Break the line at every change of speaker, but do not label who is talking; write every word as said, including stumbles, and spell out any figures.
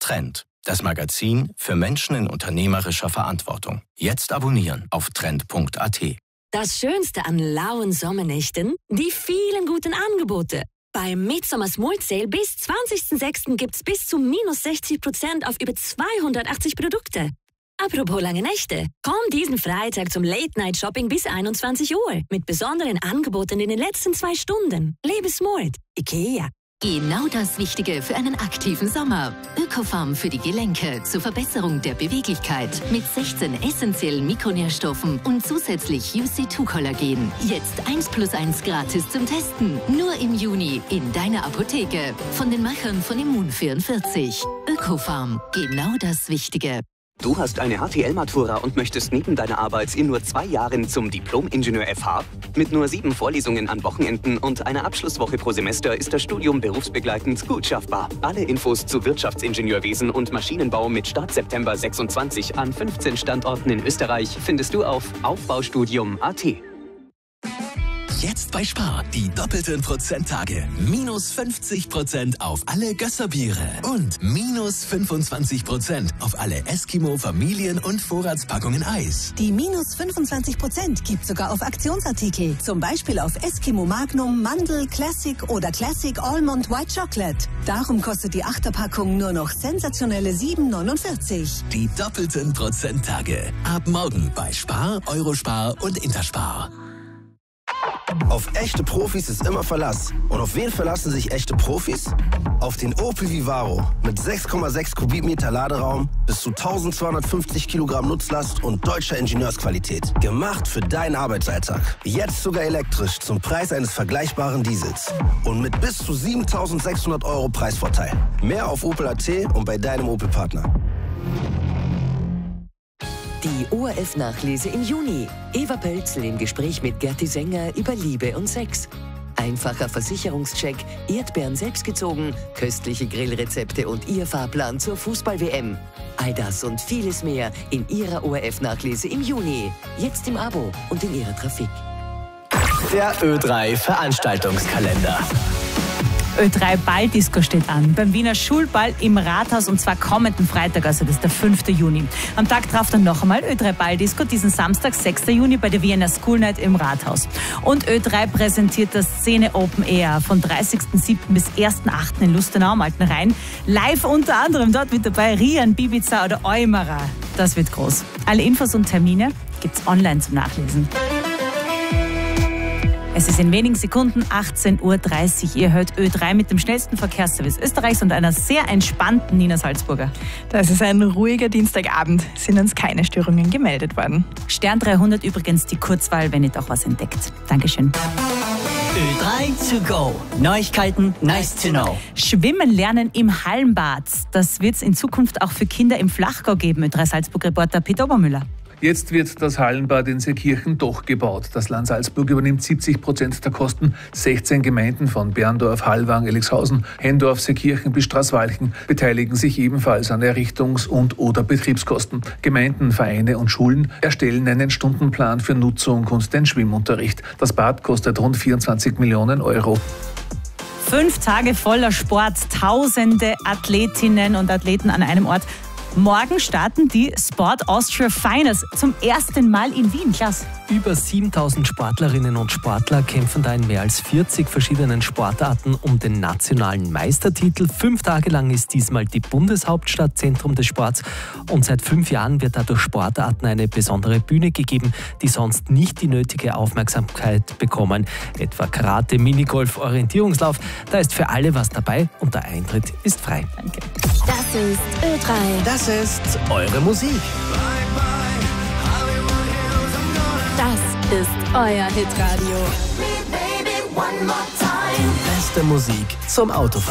Trend, das Magazin für Menschen in unternehmerischer Verantwortung. Jetzt abonnieren auf trend punkt a t.
Das Schönste an lauen Sommernächten? Die vielen guten Angebote. Beim Midsommar Small Sale bis zwanzigsten sechsten gibt's bis zu minus sechzig Prozent auf über zweihundertachtzig Produkte. Apropos lange Nächte, komm diesen Freitag zum Late-Night-Shopping bis einundzwanzig Uhr mit besonderen Angeboten in den letzten zwei Stunden. Lebe smart. IKEA.
Genau das Richtige für einen aktiven Sommer. Ökofarm für die Gelenke zur Verbesserung der Beweglichkeit mit sechzehn essentiellen Mikronährstoffen und zusätzlich U C zwei Kollagen. Jetzt eins plus eins gratis zum Testen. Nur im Juni in deiner Apotheke. Von den Machern von Immun vierundvierzig. Ökofarm. Genau das Richtige.
Du hast eine H T L-Matura und möchtest neben deiner Arbeit in nur zwei Jahren zum Diplom-Ingenieur F H? Mit nur sieben Vorlesungen an Wochenenden und einer Abschlusswoche pro Semester ist das Studium berufsbegleitend gut schaffbar. Alle Infos zu Wirtschaftsingenieurwesen und Maschinenbau mit Start September sechsundzwanzig an fünfzehn Standorten in Österreich findest du auf aufbaustudium punkt a t.
Jetzt bei Spar die doppelten Prozenttage. Minus fünfzig Prozent auf alle Gösserbiere und minus fünfundzwanzig Prozent auf alle Eskimo Familien- und Vorratspackungen Eis.
Die minus fünfundzwanzig Prozent gibt sogar auf Aktionsartikel. Zum Beispiel auf Eskimo Magnum, Mandel, Classic oder Classic Almond White Chocolate. Darum kostet die Achterpackung nur noch sensationelle sieben neunundvierzig.
Die doppelten Prozenttage. Ab morgen bei Spar, Eurospar und Interspar.
Auf echte Profis ist immer Verlass. Und auf wen verlassen sich echte Profis? Auf den Opel Vivaro mit sechs Komma sechs Kubikmeter Laderaum, bis zu eintausendzweihundertfünfzig Kilogramm Nutzlast und deutscher Ingenieursqualität. Gemacht für deinen Arbeitsalltag. Jetzt sogar elektrisch zum Preis eines vergleichbaren Diesels. Und mit bis zu siebentausendsechshundert Euro Preisvorteil. Mehr auf Opel Punkt a t und bei deinem Opel-Partner.
Die O R F-Nachlese im Juni. Eva Pölzl im Gespräch mit Gerti Sänger über Liebe und Sex. Einfacher Versicherungscheck, Erdbeeren selbstgezogen, köstliche Grillrezepte und ihr Fahrplan zur Fußball-W M. All das und vieles mehr in Ihrer O R F-Nachlese im Juni. Jetzt im Abo und in Ihrer Trafik.
Der Ö drei Veranstaltungskalender.
Ö drei Balldisco steht an, beim Wiener Schulball im Rathaus und zwar kommenden Freitag, also das ist der fünfte Juni. Am Tag drauf dann noch einmal Ö drei Balldisco, diesen Samstag, sechster Juni bei der Vienna School Night im Rathaus. Und Ö drei präsentiert das Szene Open Air von dreißigsten siebten bis ersten achten in Lustenau am Alten Rhein. Live unter anderem dort mit dabei Rian, Bibiza oder Eumara. Das wird groß. Alle Infos und Termine gibt's online zum Nachlesen. Es ist in wenigen Sekunden achtzehn Uhr dreißig. Ihr hört Ö drei mit dem schnellsten Verkehrsservice Österreichs und einer sehr entspannten Nina Salzburger.
Das ist ein ruhiger Dienstagabend. Sind uns keine Störungen gemeldet worden.
Stern dreihundert übrigens die Kurzwahl, wenn ihr doch was entdeckt. Dankeschön.
Ö drei to go. Neuigkeiten, nice to know.
Schwimmen lernen im Hallenbad. Das wird es in Zukunft auch für Kinder im Flachgau geben. Ö drei Salzburg-Reporter Peter Obermüller.
Jetzt wird das Hallenbad in Seekirchen doch gebaut. Das Land Salzburg übernimmt siebzig Prozent der Kosten. sechzehn Gemeinden von Berndorf, Hallwang, Elixhausen, Hendorf, Seekirchen bis Straßwalchen beteiligen sich ebenfalls an Errichtungs- und oder Betriebskosten. Gemeinden, Vereine und Schulen erstellen einen Stundenplan für Nutzung und den Schwimmunterricht. Das Bad kostet rund vierundzwanzig Millionen Euro.
Fünf Tage voller Sport, tausende Athletinnen und Athleten an einem Ort. Morgen starten die Sport Austria Finals zum ersten Mal in Wien. Klasse.
Über siebentausend Sportlerinnen und Sportler kämpfen da in mehr als vierzig verschiedenen Sportarten um den nationalen Meistertitel. Fünf Tage lang ist diesmal die Bundeshauptstadt Zentrum des Sports und seit fünf Jahren wird dadurch Sportarten eine besondere Bühne gegeben, die sonst nicht die nötige Aufmerksamkeit bekommen. Etwa Karate, Minigolf, Orientierungslauf. Da ist für alle was dabei und der Eintritt ist frei.
Danke.
Das ist Ö drei.
Das ist eure Musik.
Das ist euer Hitradio.
Die beste Musik zum Autofahren.